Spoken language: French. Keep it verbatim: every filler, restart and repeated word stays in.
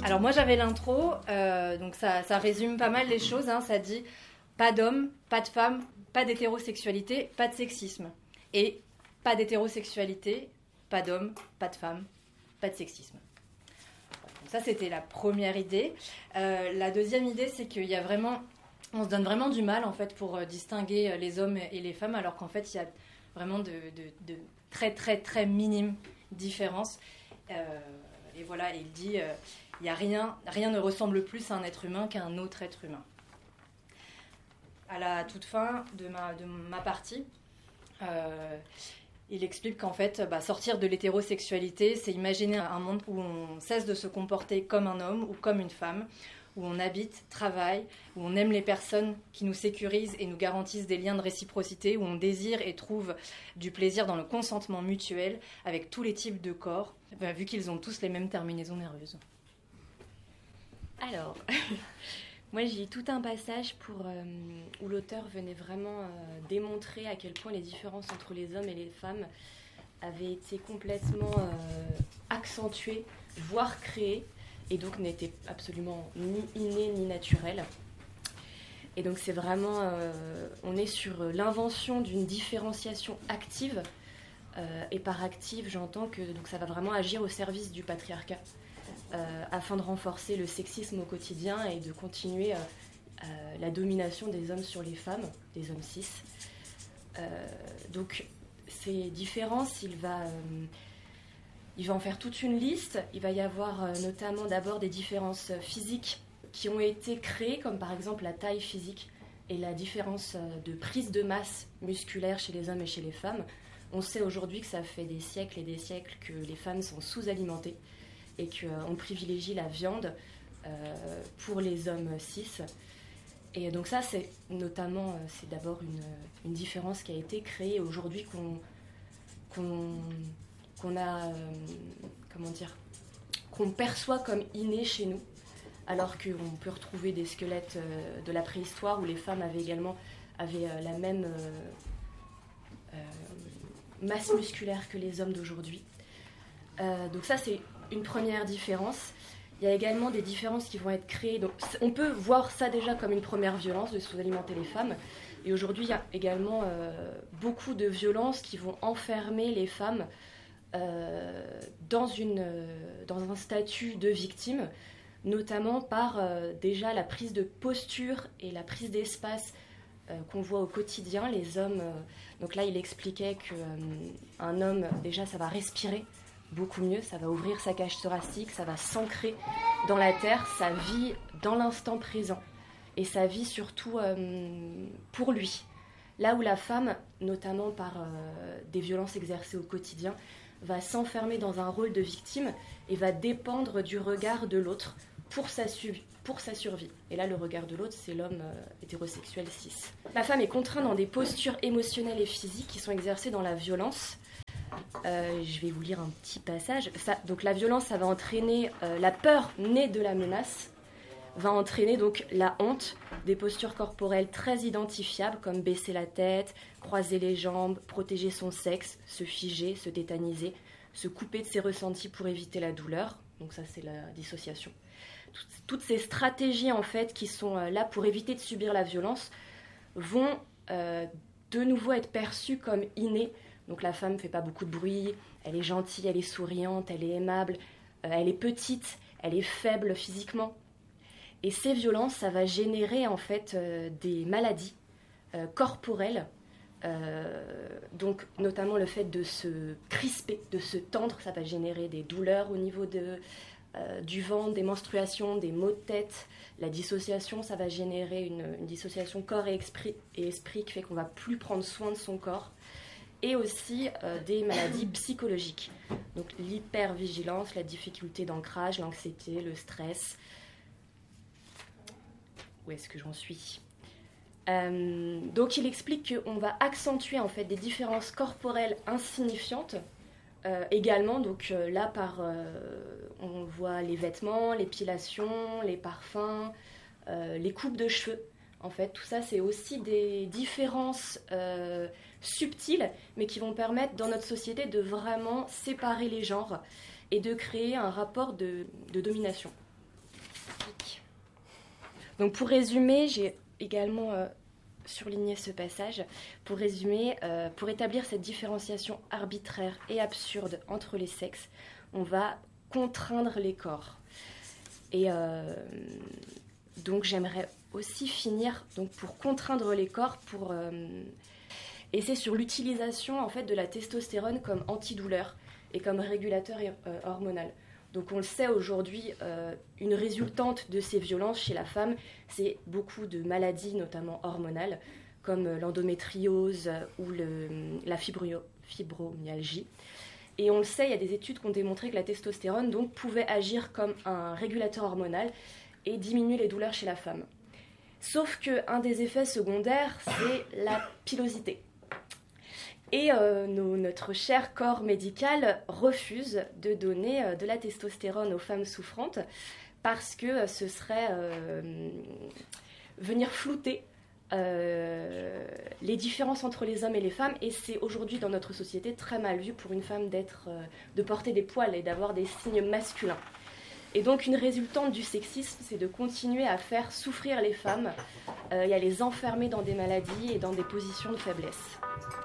Alors moi j'avais l'intro, euh, donc ça, ça résume pas mal les choses, hein. Ça dit pas d'homme, pas de femme, pas d'hétérosexualité, pas de sexisme. Et pas d'hétérosexualité, pas d'homme, pas de femme, pas de sexisme. Donc ça c'était la première idée. Euh, la deuxième idée c'est qu'il y a vraiment, on se donne vraiment du mal en fait pour euh, distinguer les hommes et les femmes, alors qu'en fait il y a vraiment de, de, de très très très minimes différences. Euh, et voilà, il dit... Euh, Il y a rien, rien ne ressemble plus à un être humain qu'à un autre être humain. À la toute fin de ma, de ma partie, euh, il explique qu'en fait, bah, sortir de l'hétérosexualité, c'est imaginer un monde où on cesse de se comporter comme un homme ou comme une femme, où on habite, travaille, où on aime les personnes qui nous sécurisent et nous garantissent des liens de réciprocité, où on désire et trouve du plaisir dans le consentement mutuel avec tous les types de corps, bah, vu qu'ils ont tous les mêmes terminaisons nerveuses. Alors, moi j'ai eu tout un passage pour, euh, où l'auteur venait vraiment euh, démontrer à quel point les différences entre les hommes et les femmes avaient été complètement euh, accentuées, voire créées, et donc n'étaient absolument ni innées ni naturelles. Et donc c'est vraiment, euh, on est sur l'invention d'une différenciation active, euh, et par active j'entends que donc, ça va vraiment agir au service du patriarcat. Euh, afin de renforcer le sexisme au quotidien et de continuer euh, euh, la domination des hommes sur les femmes, des hommes cis. Euh, donc ces différences, il va, euh, il va en faire toute une liste. Il va y avoir euh, notamment d'abord des différences physiques qui ont été créées, comme par exemple la taille physique et la différence de prise de masse musculaire chez les hommes et chez les femmes. On sait aujourd'hui que ça fait des siècles et des siècles que les femmes sont sous-alimentées et qu'on privilégie la viande euh, pour les hommes cis. Et donc ça, c'est notamment, euh, c'est d'abord une, une différence qui a été créée aujourd'hui qu'on, qu'on, qu'on a, euh, comment dire, qu'on perçoit comme innée chez nous, alors qu'on peut retrouver des squelettes euh, de la préhistoire où les femmes avaient également avaient, euh, la même euh, euh, masse musculaire que les hommes d'aujourd'hui. Euh, donc ça, c'est une première différence. Il y a également des différences qui vont être créées. Donc, on peut voir ça déjà comme une première violence de sous-alimenter les femmes. Et aujourd'hui, il y a également euh, beaucoup de violences qui vont enfermer les femmes euh, dans, une, euh, dans un statut de victime, notamment par euh, déjà la prise de posture et la prise d'espace euh, qu'on voit au quotidien. Les hommes, euh, donc là, il expliquait qu'un euh, homme, déjà, ça va respirer beaucoup mieux, ça va ouvrir sa cage thoracique, ça va s'ancrer dans la terre, ça vit dans l'instant présent et ça vit surtout euh, pour lui. Là où la femme, notamment par euh, des violences exercées au quotidien, va s'enfermer dans un rôle de victime et va dépendre du regard de l'autre pour sa, su- pour sa survie. Et là, le regard de l'autre, c'est l'homme euh, hétérosexuel cis. La femme est contrainte dans des postures émotionnelles et physiques qui sont exercées dans la violence. Euh, je vais vous lire un petit passage. Ça, donc la violence, ça va entraîner euh, la peur née de la menace, va entraîner donc la honte, des postures corporelles très identifiables comme baisser la tête, croiser les jambes, protéger son sexe, se figer, se tétaniser, se couper de ses ressentis pour éviter la douleur. Donc ça, c'est la dissociation. Toutes, toutes ces stratégies en fait qui sont euh, là pour éviter de subir la violence vont euh, de nouveau être perçues comme innées. Donc la femme ne fait pas beaucoup de bruit, elle est gentille, elle est souriante, elle est aimable, euh, elle est petite, elle est faible physiquement. Et ces violences, ça va générer en fait euh, des maladies euh, corporelles, euh, donc notamment le fait de se crisper, de se tendre, ça va générer des douleurs au niveau de, euh, du ventre, des menstruations, des maux de tête. La dissociation, ça va générer une, une dissociation corps et esprit, et esprit qui fait qu'on ne va plus prendre soin de son corps. Et aussi euh, des maladies psychologiques. Donc l'hypervigilance, la difficulté d'ancrage, l'anxiété, le stress. Où est-ce que j'en suis ? euh, Donc il explique qu'on va accentuer en fait des différences corporelles insignifiantes. Euh, également, donc euh, là par, euh, on voit les vêtements, l'épilation, les parfums, euh, les coupes de cheveux. En fait, tout ça, c'est aussi des différences euh, subtiles, mais qui vont permettre dans notre société de vraiment séparer les genres et de créer un rapport de, de domination. Donc pour résumer, j'ai également euh, surligné ce passage. Pour résumer, euh, pour établir cette différenciation arbitraire et absurde entre les sexes, on va contraindre les corps. Et euh, donc j'aimerais aussi finir donc pour contraindre les corps, pour euh, et c'est sur l'utilisation en fait de la testostérone comme antidouleur et comme régulateur euh, hormonal. Donc on le sait aujourd'hui, euh, une résultante de ces violences chez la femme, c'est beaucoup de maladies, notamment hormonales, comme l'endométriose ou le, la fibrio, fibromyalgie. Et on le sait, il y a des études qui ont démontré que la testostérone donc, pouvait agir comme un régulateur hormonal et diminuer les douleurs chez la femme. Sauf qu'un des effets secondaires, c'est la pilosité. Et euh, nos, notre cher corps médical refuse de donner euh, de la testostérone aux femmes souffrantes parce que euh, ce serait euh, venir flouter euh, les différences entre les hommes et les femmes. Et c'est aujourd'hui dans notre société très mal vu pour une femme d'être, euh, de porter des poils et d'avoir des signes masculins. Et donc une résultante du sexisme, c'est de continuer à faire souffrir les femmes euh, et à les enfermer dans des maladies et dans des positions de faiblesse.